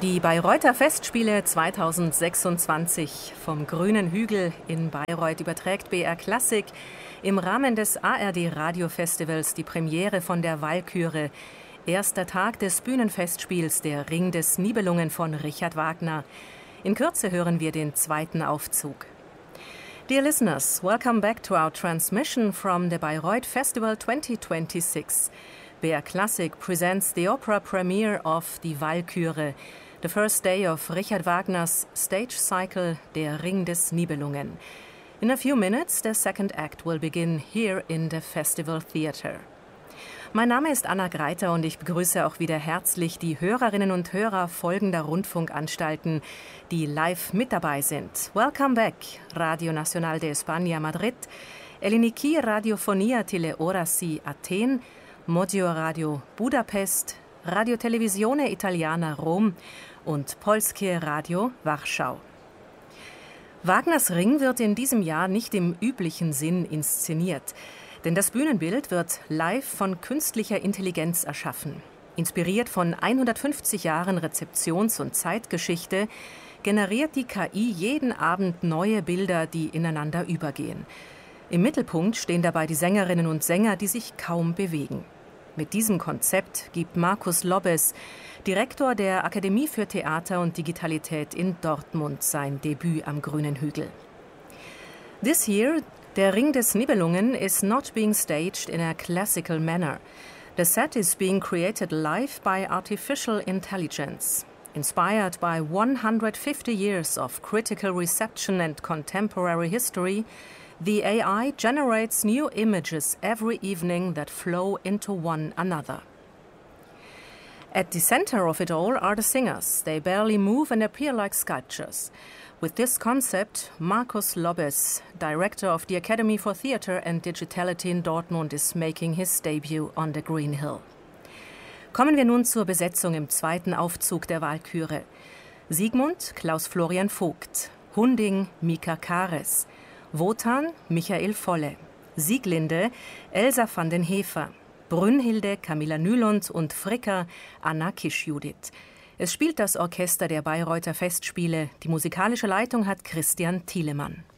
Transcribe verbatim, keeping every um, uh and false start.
Die Bayreuther Festspiele zweitausendsechsundzwanzig vom Grünen Hügel in Bayreuth überträgt B R Klassik im Rahmen des A R D Radiofestivals die Premiere von der Walküre, erster Tag des Bühnenfestspiels Der Ring des Nibelungen von Richard Wagner. In Kürze hören wir den zweiten Aufzug. Dear listeners, welcome back to our transmission from the Bayreuth Festival twenty twenty-six. B R Klassik presents the opera premiere of Die Walküre, the first day of Richard Wagner's stage cycle Der Ring des Nibelungen. In a few minutes, the second act will begin here in the Festival Theatre. Mein Name ist Anna Greiter und ich begrüße auch wieder herzlich die Hörerinnen und Hörer folgender Rundfunkanstalten, die live mit dabei sind. Welcome back, Radio Nacional de España Madrid, Eliniki Radiofonia Teleorasi Athen, Modio Radio Budapest, Radio Televisione Italiana Rom und Polskie Radio Warschau. Wagners Ring wird in diesem Jahr nicht im üblichen Sinn inszeniert, denn das Bühnenbild wird live von künstlicher Intelligenz erschaffen. Inspiriert von hundertfünfzig Jahren Rezeptions- und Zeitgeschichte generiert die K I jeden Abend neue Bilder, die ineinander übergehen. Im Mittelpunkt stehen dabei die Sängerinnen und Sänger, die sich kaum bewegen. Mit diesem Konzept gibt Markus Lobbes, Direktor der Akademie für Theater und Digitalität in Dortmund, sein Debüt am Grünen Hügel. This year, Der Ring des Nibelungen is not being staged in a classical manner. The set is being created live by artificial intelligence. Inspired by one hundred fifty years of critical reception and contemporary history, the A I generates new images every evening that flow into one another. At the center of it all are the singers. They barely move and appear like sculptures. With this concept, Markus Lobbes, director of the Academy for Theatre and Digitality in Dortmund, is making his debut on the Green Hill. Kommen wir nun zur Besetzung im zweiten Aufzug der Walküre. Siegmund, Klaus Florian Vogt, Hunding, Mika Kares, Wotan, Michael Volle, Sieglinde, Elsa van den Hefer, Brünnhilde, Camilla Nylund und Fricker, Anna Kisch-Judith. Es spielt das Orchester der Bayreuther Festspiele. Die musikalische Leitung hat Christian Thielemann.